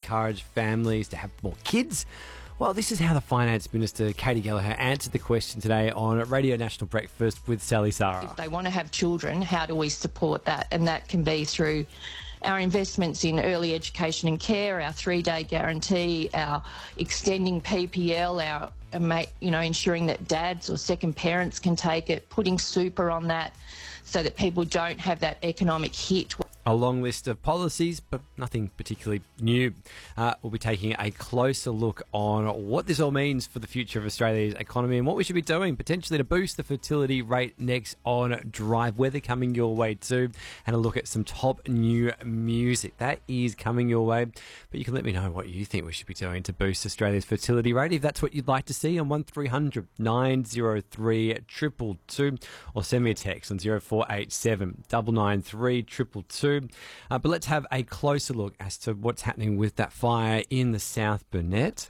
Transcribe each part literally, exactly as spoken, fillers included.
encourage families to have more kids? Well, this is how the Finance Minister, Katie Gallagher, answered the question today on Radio National Breakfast with Sally Sarah. If they want to have children, how do we support that? And that can be through our investments in early education and care, our three-day guarantee, our extending P P L, our, you know, ensuring that dads or second parents can take it, putting super on that so that people don't have that economic hit. A long list of policies, but nothing particularly new. Uh, we'll be taking a closer look on what this all means for the future of Australia's economy and what we should be doing potentially to boost the fertility rate next on Drive. Weather coming your way too, and a look at some top new music. That is coming your way, but you can let me know what you think we should be doing to boost Australia's fertility rate if that's what you'd like to see on one three hundred nine oh three two two two, or send me a text on zero four eight seven nine nine three two two two. Uh, but let's have a closer look as to what's happening with that fire in the South Burnett.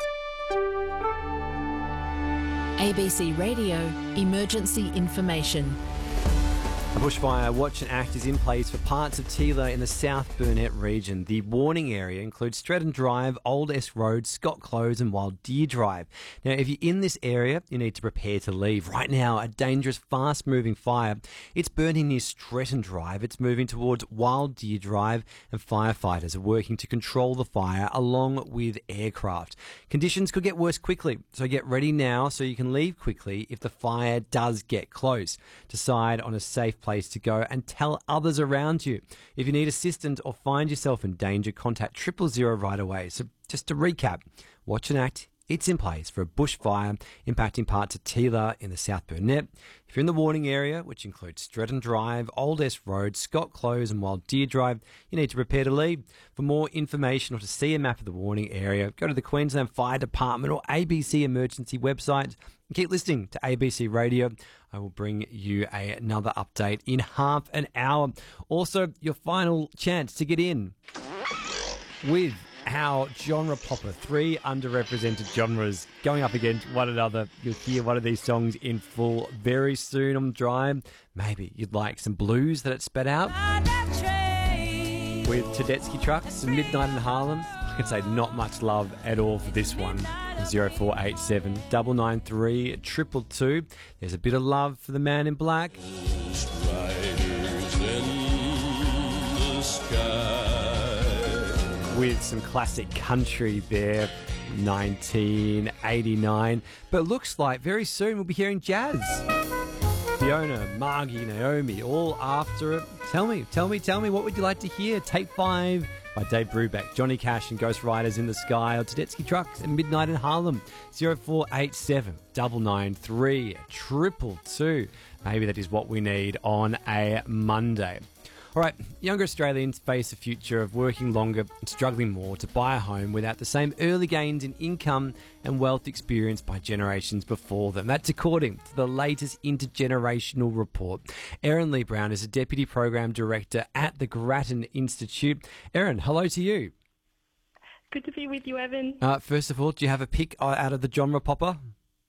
A B C Radio Emergency Information. A bushfire watch and act is in place for parts of Teela in the South Burnett region. The warning area includes Stretton Drive, Old S Road, Scott Close and Wild Deer Drive. Now, if you're in this area, you need to prepare to leave. Right now, a dangerous, fast-moving fire. It's burning near Stretton Drive. It's moving towards Wild Deer Drive, and firefighters are working to control the fire along with aircraft. Conditions could get worse quickly, so get ready now so you can leave quickly if the fire does get close. Decide on a safe place to go and tell others around you. If you need assistance or find yourself in danger, contact triple zero right away. So just to recap, watch and act. It's in place for a bushfire impacting parts of Teela in the South Burnett. If you're in the warning area, which includes Stretton Drive, Old S Road, Scott Close and Wild Deer Drive, you need to prepare to leave. For more information or to see a map of the warning area, go to the Queensland Fire Department or A B C Emergency website. And keep listening to A B C Radio. I will bring you a, another update in half an hour. Also, your final chance to get in with our genre popper, three underrepresented genres going up against one another. You'll hear one of these songs in full very soon on Drive. Maybe you'd like some blues that it spat out with Tedeschi Trucks and Midnight in Harlem. I can say not much love at all for this one. zero four eight seven nine nine three two two two. There's a bit of love for the man in black. With some classic country there, nineteen eighty-nine. But it looks like very soon we'll be hearing jazz. Fiona, Margie, Naomi, all after it. Tell me, tell me, tell me, what would you like to hear? Take Five by Dave Brubeck, Johnny Cash and Ghost Riders in the Sky, or Tedeschi Trucks and Midnight in Harlem. zero four eight seven nine nine three two two two. Maybe that is what we need on a Monday. All right, younger Australians face a future of working longer and struggling more to buy a home without the same early gains in income and wealth experienced by generations before them. That's according to the latest intergenerational report. Erin Lee Brown is a Deputy Program Director at the Grattan Institute. Erin, hello to you. Good to be with you, Evan. Uh, first of all, do you have a pick out of the genre popper?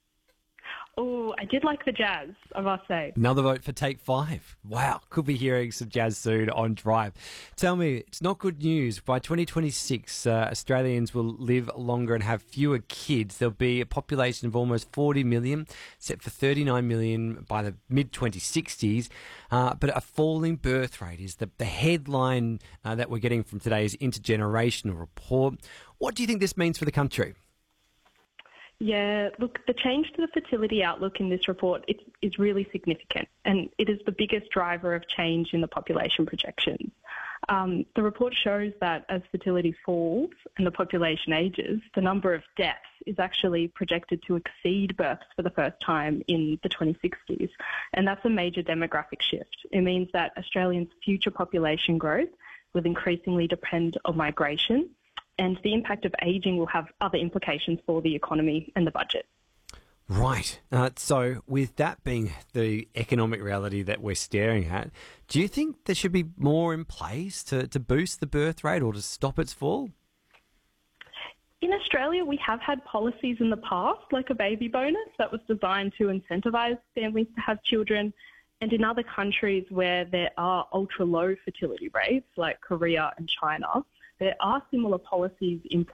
Oh, I did like the jazz, I must say. Another vote for Take Five. Wow, could be hearing some jazz soon on Drive. Tell me, it's not good news. By twenty twenty-six, uh, Australians will live longer and have fewer kids. There'll be a population of almost forty million, set for thirty-nine million by the mid twenty sixties. Uh, but a falling birth rate is the, the headline uh, that we're getting from today's intergenerational report. What do you think this means for the country? Yeah, look, the change to the fertility outlook in this report is, is really significant, and it is the biggest driver of change in the population projections. Um, the report shows that as fertility falls and the population ages, the number of deaths is actually projected to exceed births for the first time in the twenty sixties, and that's a major demographic shift. It means that Australians' future population growth will increasingly depend on migration, and the impact of ageing will have other implications for the economy and the budget. Right. Uh, so with that being the economic reality that we're staring at, do you think there should be more in place to, to boost the birth rate or to stop its fall? In Australia, we have had policies in the past, like a baby bonus, that was designed to incentivise families to have children. And in other countries where there are ultra-low fertility rates, like Korea and China, there are similar policies in